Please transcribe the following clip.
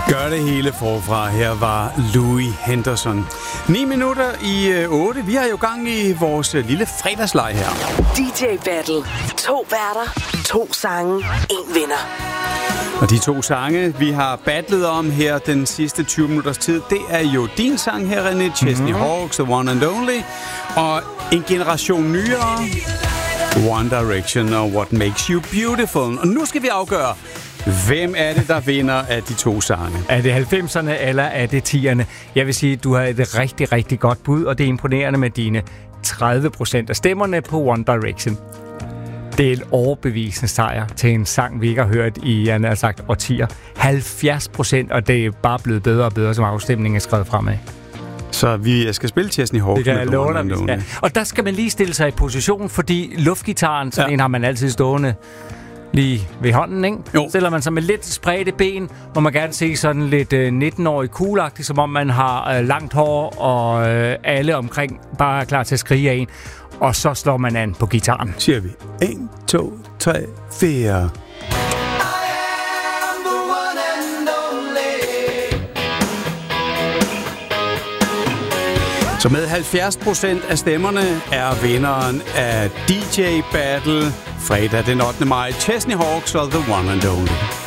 Gør det hele forfra. Her var Louis Henderson. 9 minutter i 8. Vi har jo gang i vores lille fredagsleg her. DJ Battle. 2 værter, 2 sange, 1 vinder. Og de 2 sange, vi har battlet om her den sidste 20 minutters tid, det er jo din sang her, René. Chesney Hawkes, The One and Only. Og en generation nyere, One Direction og What Makes You Beautiful. Og nu skal vi afgøre, hvem er det, der vinder af de 2 sange? Er det 90'erne, eller er det 10'erne? Jeg vil sige, at du har et rigtig, rigtig godt bud, og det er imponerende med dine 30% af stemmerne på One Direction. Det er en overbevisende sejr til en sang, vi ikke har hørt i, jeg har sagt, årtier. 70%, og det er bare blevet bedre og bedre, som afstemningen er skrevet fremad. Så vi skal spille Chesney Hawkes. Det kan jeg love dig, ja. Og der skal man lige stille sig i position, fordi luftgitaren, sådan en har man altid stående lige ved hånden, ikke? Jo. Stiller man sig med lidt spredte ben, må man gerne se sådan lidt 19-årig cool-agtig, som om man har langt hår, og alle omkring bare er klar til at skrige af en. Og så slår man an på gitaren. Siger vi 1, 2, 3, 4. Så med 70% af stemmerne er vinderen af DJ Battle fredag den 8. maj. Chesney Hawkes og The One and Only.